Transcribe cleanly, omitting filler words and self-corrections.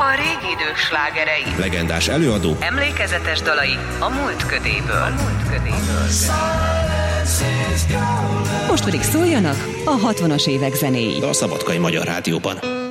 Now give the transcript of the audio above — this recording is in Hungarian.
A régi idők slágerei, legendás előadó, emlékezetes dalai a múlt ködéből. Most pedig szóljanak a 60-as évek zenéi. a Szabadkai Magyar Rádióban.